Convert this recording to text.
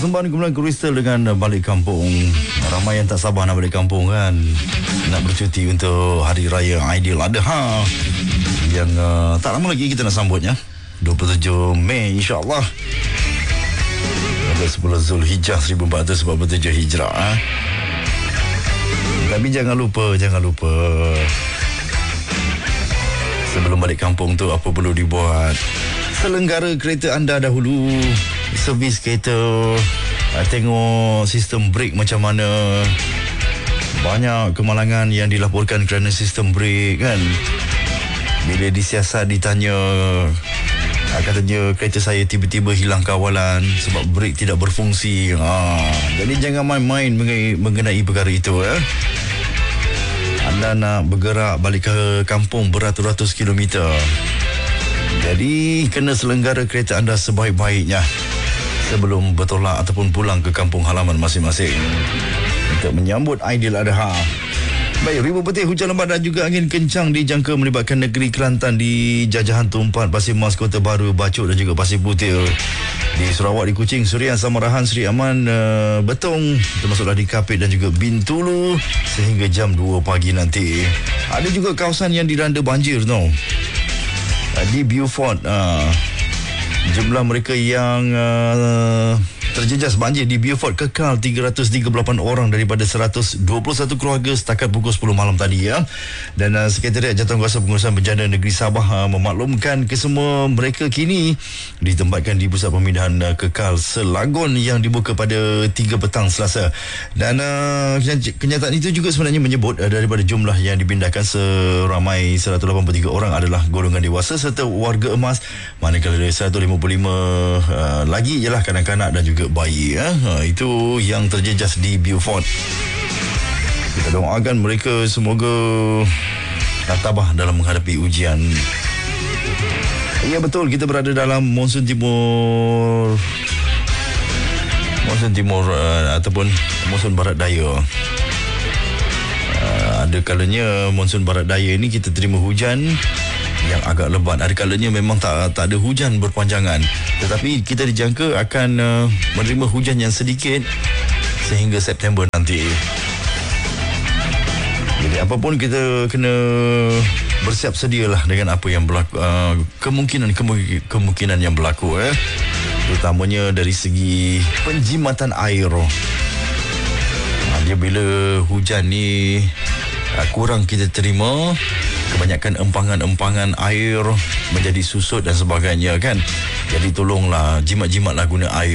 Persembahan kumpulan Crystal dengan balik kampung. Ramai yang tak sabar nak balik kampung kan, nak bercuti untuk Hari Raya Aidiladha yang tak lama lagi kita nak sambutnya, 27 Mei insyaAllah, pada 10 Zulhijjah 1447 Hijrah. Tapi jangan lupa sebelum balik kampung tu apa perlu dibuat. Selenggara kereta anda dahulu, servis kereta, tengok sistem brake macam mana. Banyak kemalangan yang dilaporkan kerana sistem brake kan. Bila disiasat ditanya, katanya kereta saya tiba-tiba hilang kawalan sebab brake tidak berfungsi. Jadi jangan main-main mengenai perkara itu. Anda nak bergerak balik ke kampung beratus-ratus kilometer, jadi kena selenggara kereta anda sebaik-baiknya sebelum bertolak ataupun pulang ke kampung halaman masing-masing untuk menyambut Aidiladha. Baik, ribuan petir, hujan lebat dan juga angin kencang dijangka melibatkan negeri Kelantan di Jajahan Tumpat, Pasir Mas, Kota Baru, Bacok dan juga Pasir Putih. Di Sarawak, di Kuching, Surian, Samarahan, Seri Aman, Betong, termasuklah di Kapit dan juga Bintulu sehingga jam 2 pagi nanti. Ada juga kawasan yang dilanda banjir di Beaufort. Jumlah mereka yang terjejas banjir di Beaufort kekal 338 orang daripada 121 keluarga setakat pukul 10 malam tadi ya. Dan Sekretariat Jawatankuasa Pengurusan Bencana Negeri Sabah memaklumkan kesemua mereka kini ditempatkan di pusat pemindahan kekal Selangor yang dibuka pada 3 petang Selasa. Dan kenyataan itu juga sebenarnya menyebut daripada jumlah yang dipindahkan seramai 183 orang adalah golongan dewasa serta warga emas, manakala 155 lagi ialah kanak-kanak dan juga bayi. Itu yang terjejas di Beaufort. Kita doakan mereka semoga tabah dalam menghadapi ujian. Ya betul, kita berada dalam monsun timur ataupun monsun barat daya. Ada kalanya monsun barat daya ini kita terima hujan yang agak lebat. Ada kalanya memang tak ada hujan berpanjangan, tetapi kita dijangka akan menerima hujan yang sedikit sehingga September nanti. Jadi apapun kita kena bersiap sedialah dengan apa yang berlaku, kemungkinan yang berlaku terutamanya dari segi penjimatan air. Dia bila hujan ni kurang kita terima, kebanyakan empangan-empangan air menjadi susut dan sebagainya kan. Jadi tolonglah, jimat-jimatlah guna air.